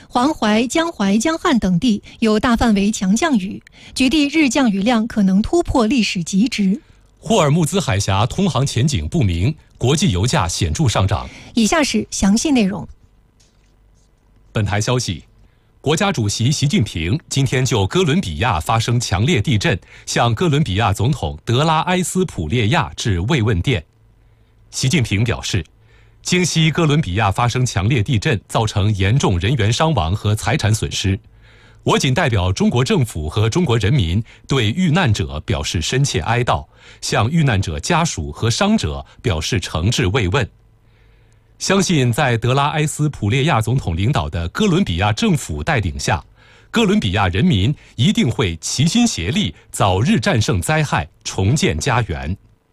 黄淮、江淮、江汉等地有大范围强降雨，局地日降雨量可能突破历史极值。 霍尔木兹海峡通航前景不明，国际油价显著上涨。 以下是详细内容。 本台消息，国家主席习近平今天就哥伦比亚发生强烈地震，向哥伦比亚总统德拉埃斯普列亚致慰问电。习近平表示，经悉哥伦比亚发生强烈地震，造成严重人员伤亡和财产损失，我谨代表中国政府和中国人民对遇难者表示深切哀悼，向遇难者家属和伤者表示诚挚慰问。相信在德拉埃斯普列亚总统领导的哥伦比亚政府带领下，哥伦比亚人民一定会齐心协力，早日战胜灾害，重建家园。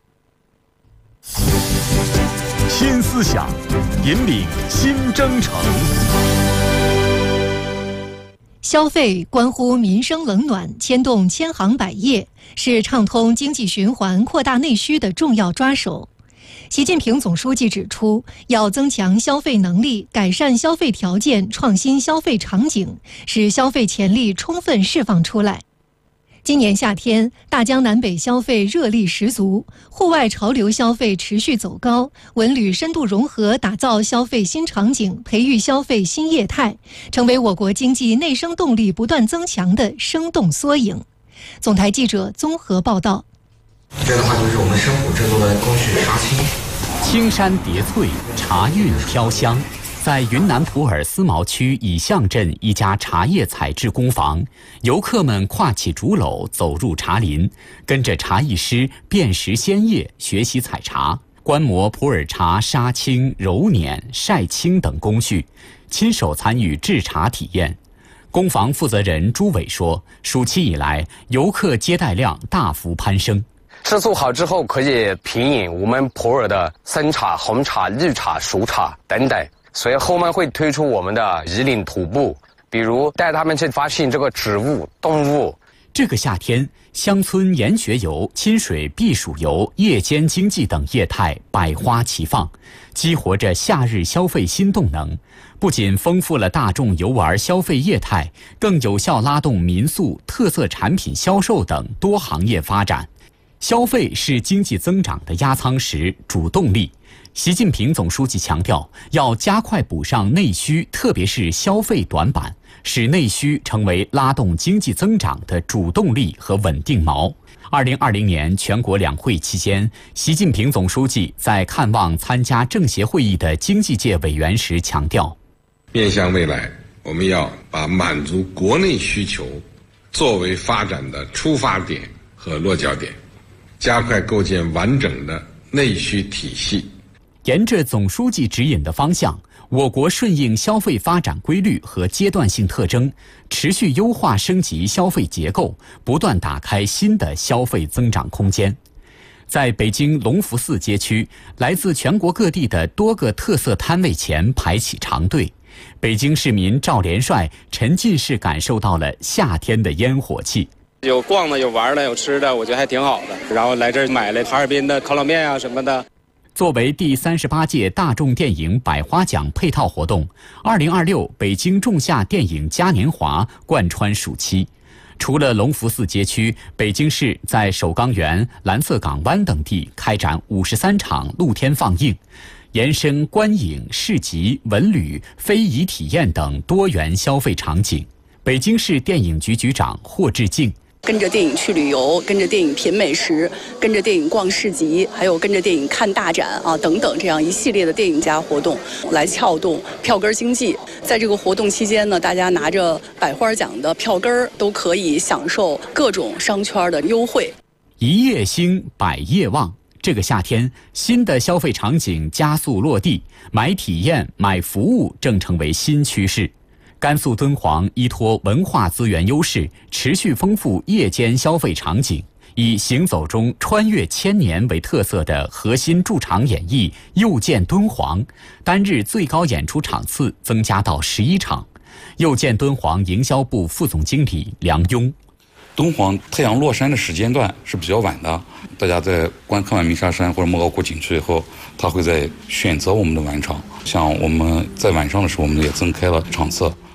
新思想，引领新征程。 消费关乎民生冷暖，牵动千行百业，是畅通经济循环、扩大内需的重要抓手。习近平总书记指出，要增强消费能力，改善消费条件，创新消费场景，使消费潜力充分释放出来。今年夏天，大江南北消费热力十足，户外潮流消费持续走高，文旅深度融合，打造消费新场景，培育消费新业态，成为我国经济内生动力不断增强的生动缩影。总台记者综合报道。 这的话就是我们生普制作的工序杀青。 青山叠翠，茶韵飘香。在云南普洱思茅区乙象镇一家茶叶采制工坊，游客们挎起竹篓走入茶林，跟着茶艺师辨识鲜叶，学习采茶，观摩普洱茶杀青、揉捻、晒青等工序，亲手参与制茶体验。工坊负责人朱伟说，暑期以来，游客接待量大幅攀升。 制作好之后可以品饮我们普洱的生茶、红茶、绿茶、熟茶等等。所以后面会推出我们的引领徒步，比如带他们去发现这个植物、动物。 这个夏天，乡村研学游、亲水避暑游、夜间经济等业态百花齐放，激活着夏日消费新动能。不仅丰富了大众游玩消费业态，更有效拉动民宿、特色产品销售等多行业发展。消费是经济增长的压舱石、主动力。习近平总书记强调，要加快补上内需，特别是消费短板，使内需成为拉动经济增长的主动力和稳定锚。2020年全国两会期间，习近平总书记在看望参加政协会议的经济界委员时强调， 面向未来，我们要把满足国内需求作为发展的出发点和落脚点，加快构建完整的内需体系。 沿着总书记指引的方向，我国顺应消费发展规律和阶段性特征，持续优化升级消费结构，不断打开新的消费增长空间。在北京隆福寺街区，来自全国各地的多个特色摊位前排起长队。北京市民赵连帅沉浸式感受到了夏天的烟火气。 有逛的，有玩的，有吃的，我觉得还挺好的。然后来这儿买了哈尔滨的烤冷面啊什么的。 作为第38届大众电影百花奖配套活动，2026北京仲夏电影嘉年华贯穿暑期。除了隆福寺街区，北京市在首钢园、蓝色港湾等地开展53场露天放映，延伸观影、市集、文旅、非遗体验等多元消费场景。北京市电影局局长霍志敬， 跟着电影去旅游，跟着电影品美食，跟着电影逛市集，还有跟着电影看大展啊等等，这样一系列的电影加活动来撬动票根经济。在这个活动期间呢，大家拿着百花奖的票根都可以享受各种商圈的优惠。 一夜兴，百业旺。这个夏天，新的消费场景加速落地，买体验、买服务正成为新趋势。甘肃敦煌依托文化资源优势，持续丰富夜间消费场景，以行走中穿越千年为特色的核心驻场演绎又见敦煌，单日最高演出场次增加到11场。又见敦煌营销部副总经理梁庸， 敦煌太阳落山的时间段是比较晚的，大家在看完鸣沙山或者莫高窟景区以后，他会在选择我们的晚场。像我们在晚上的时候，我们也增开了场次。